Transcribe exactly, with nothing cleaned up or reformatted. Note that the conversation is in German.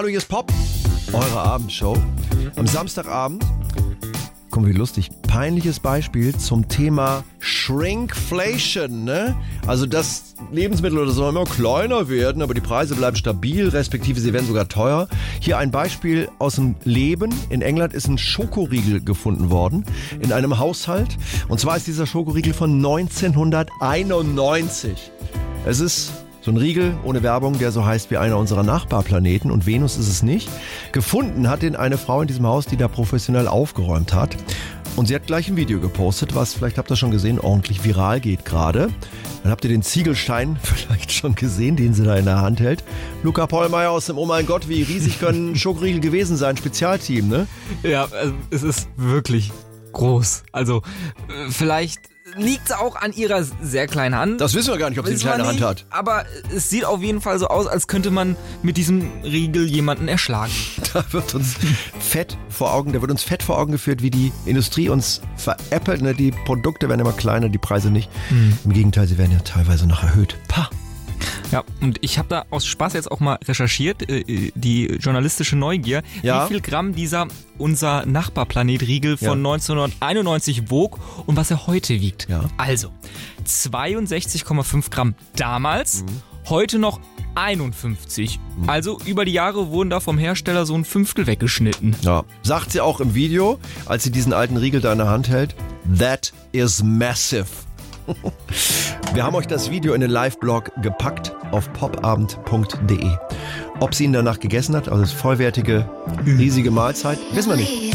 Hallo, hier ist Pop, eure Abendshow. Am Samstagabend, guck mal wie lustig, peinliches Beispiel zum Thema Shrinkflation, ne? Also dass Lebensmittel oder so immer kleiner werden, aber die Preise bleiben stabil, respektive sie werden sogar teuer. Hier ein Beispiel aus dem Leben. In England ist ein Schokoriegel gefunden worden in einem Haushalt. Und zwar ist dieser Schokoriegel von neunzehnhunderteinundneunzig. Es ist so ein Riegel ohne Werbung, der so heißt wie einer unserer Nachbarplaneten, und Venus ist es nicht. Gefunden hat ihn eine Frau in diesem Haus, die da professionell aufgeräumt hat. Und sie hat gleich ein Video gepostet, was, vielleicht habt ihr schon gesehen, ordentlich viral geht gerade. Dann habt ihr den Ziegelstein vielleicht schon gesehen, den sie da in der Hand hält. Luca Pollmeier aus dem Oh mein Gott, wie riesig können Schokoriegel gewesen sein, Spezialteam, ne? Ja, also es ist wirklich groß. Also vielleicht liegt es auch an ihrer sehr kleinen Hand. Das wissen wir gar nicht, ob sie eine kleine Hand hat. Aber es sieht auf jeden Fall so aus, als könnte man mit diesem Riegel jemanden erschlagen. Da wird uns fett vor Augen, da wird uns fett vor Augen geführt, wie die Industrie uns veräppelt. Ne? Die Produkte werden immer kleiner, die Preise nicht. Mhm. Im Gegenteil, sie werden ja teilweise noch erhöht. Pah! Ja, und ich habe da aus Spaß jetzt auch mal recherchiert, äh, die journalistische Neugier, ja? wie viel Gramm dieser unser Nachbarplanet-Riegel von ja. neunzehnhunderteinundneunzig wog und was er heute wiegt. Ja. Also, zweiundsechzig Komma fünf Gramm damals, mhm. heute noch einundfünfzig. Mhm. Also über die Jahre wurden da vom Hersteller so ein Fünftel weggeschnitten. Ja, sagt sie auch im Video, als sie diesen alten Riegel da in der Hand hält. That is massive. Wir haben euch das Video in den Live-Blog gepackt auf popabend punkt de. Ob sie ihn danach gegessen hat, also das vollwertige, riesige Mahlzeit, wissen wir nicht.